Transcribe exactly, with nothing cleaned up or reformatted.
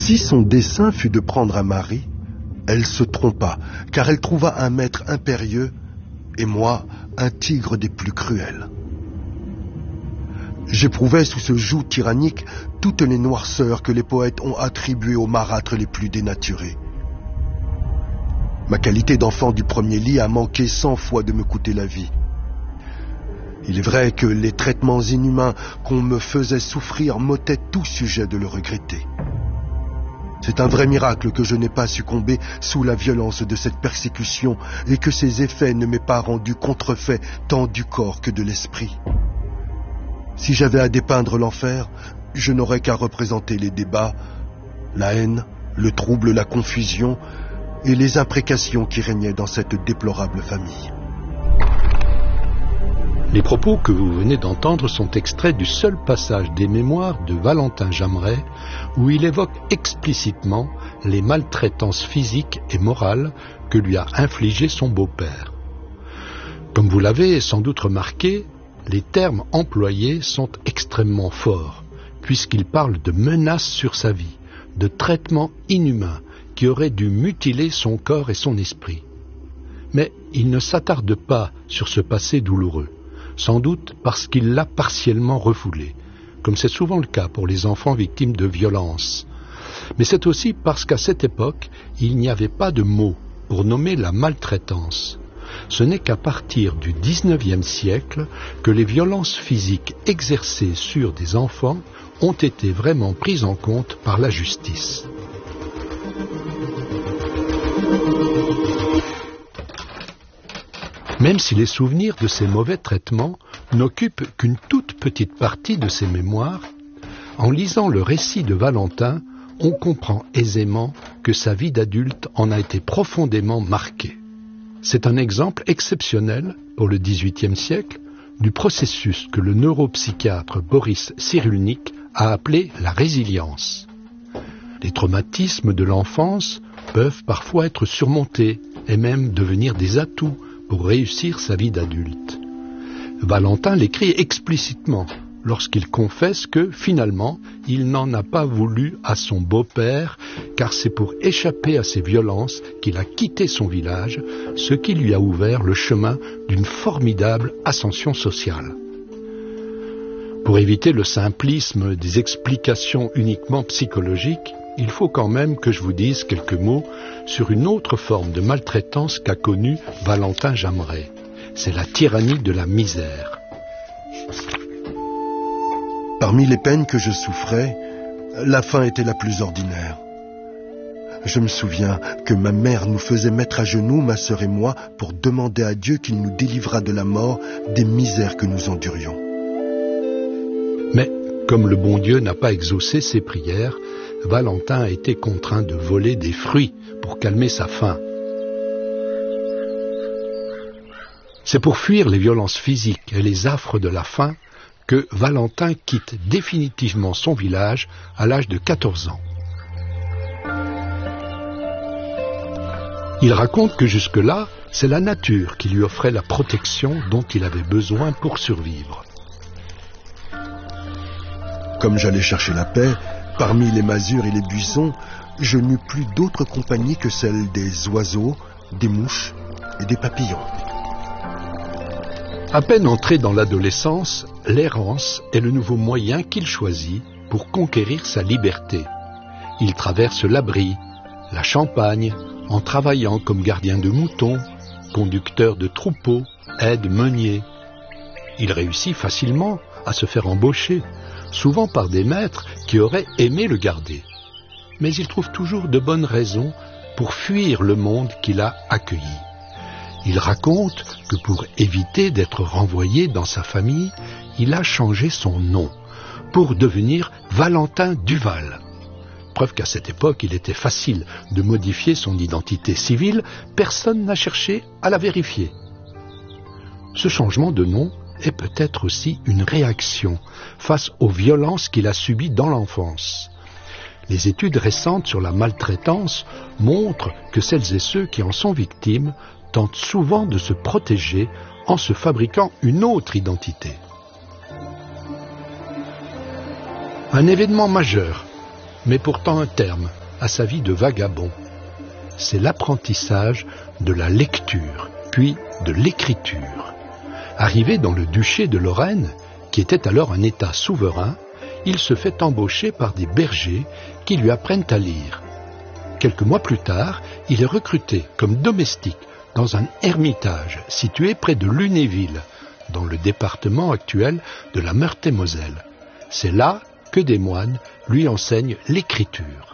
Si son dessein fut de prendre un mari, elle se trompa, car elle trouva un maître impérieux, et moi, un tigre des plus cruels. J'éprouvais sous ce joug tyrannique toutes les noirceurs que les poètes ont attribuées aux marâtres les plus dénaturés. Ma qualité d'enfant du premier lit a manqué cent fois de me coûter la vie. Il est vrai que les traitements inhumains qu'on me faisait souffrir m'ôtaient tout sujet de le regretter. C'est un vrai miracle que je n'ai pas succombé sous la violence de cette persécution et que ses effets ne m'aient pas rendu contrefait tant du corps que de l'esprit. Si j'avais à dépeindre l'enfer, je n'aurais qu'à représenter les débats, la haine, le trouble, la confusion et les imprécations qui régnaient dans cette déplorable famille. Les propos que vous venez d'entendre sont extraits du seul passage des mémoires de Valentin Jamret où il évoque explicitement les maltraitances physiques et morales que lui a infligées son beau-père. Comme vous l'avez sans doute remarqué, les termes employés sont extrêmement forts, puisqu'il parle de menaces sur sa vie, de traitements inhumains qui auraient dû mutiler son corps et son esprit. Mais il ne s'attarde pas sur ce passé douloureux, sans doute parce qu'il l'a partiellement refoulé, comme c'est souvent le cas pour les enfants victimes de violences. Mais c'est aussi parce qu'à cette époque, il n'y avait pas de mot pour nommer la maltraitance. Ce n'est qu'à partir du dix-neuvième siècle que les violences physiques exercées sur des enfants ont été vraiment prises en compte par la justice. Même si les souvenirs de ces mauvais traitements n'occupent qu'une toute petite partie de ses mémoires, en lisant le récit de Valentin, on comprend aisément que sa vie d'adulte en a été profondément marquée. C'est un exemple exceptionnel, pour le dix-huitième siècle, du processus que le neuropsychiatre Boris Cyrulnik a appelé la résilience. Les traumatismes de l'enfance peuvent parfois être surmontés et même devenir des atouts pour réussir sa vie d'adulte. Valentin l'écrit explicitement lorsqu'il confesse que, finalement, il n'en a pas voulu à son beau-père, car c'est pour échapper à ces violences qu'il a quitté son village, ce qui lui a ouvert le chemin d'une formidable ascension sociale. Pour éviter le simplisme des explications uniquement psychologiques, il faut quand même que je vous dise quelques mots sur une autre forme de maltraitance qu'a connue Valentin Jamret. C'est la tyrannie de la misère. Parmi les peines que je souffrais, la faim était la plus ordinaire. Je me souviens que ma mère nous faisait mettre à genoux, ma sœur et moi, pour demander à Dieu qu'il nous délivrât de la mort des misères que nous endurions. Mais, comme le bon Dieu n'a pas exaucé ses prières, Valentin a été contraint de voler des fruits pour calmer sa faim. C'est pour fuir les violences physiques et les affres de la faim que Valentin quitte définitivement son village à l'âge de quatorze ans. Il raconte que jusque-là, c'est la nature qui lui offrait la protection dont il avait besoin pour survivre. Comme j'allais chercher la paix, parmi les masures et les buissons, je n'eus plus d'autre compagnie que celle des oiseaux, des mouches et des papillons. À peine entré dans l'adolescence, l'errance est le nouveau moyen qu'il choisit pour conquérir sa liberté. Il traverse la Brie, la Champagne, en travaillant comme gardien de moutons, conducteur de troupeaux, aide-meunier. Il réussit facilement à se faire embaucher, souvent par des maîtres qui auraient aimé le garder. Mais il trouve toujours de bonnes raisons pour fuir le monde qu'il a accueilli. Il raconte que pour éviter d'être renvoyé dans sa famille, il a changé son nom pour devenir Valentin Duval. Preuve qu'à cette époque, il était facile de modifier son identité civile, personne n'a cherché à la vérifier. Ce changement de nom est peut-être aussi une réaction face aux violences qu'il a subies dans l'enfance. Les études récentes sur la maltraitance montrent que celles et ceux qui en sont victimes tentent souvent de se protéger en se fabriquant une autre identité. Un événement majeur met pourtant un terme à sa vie de vagabond. C'est l'apprentissage de la lecture, puis de l'écriture. Arrivé dans le duché de Lorraine, qui était alors un État souverain, il se fait embaucher par des bergers qui lui apprennent à lire. Quelques mois plus tard, il est recruté comme domestique dans un ermitage situé près de Lunéville, dans le département actuel de la Meurthe-et-Moselle. C'est là que des moines lui enseignent l'écriture.